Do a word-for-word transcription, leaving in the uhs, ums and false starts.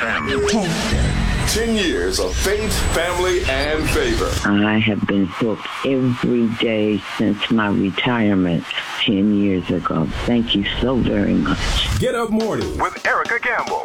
M. ten. ten years of faith, family, and favor. I have been hooked every day since my retirement ten years ago. Thank you so very much. Get Up Morning with Erica Campbell.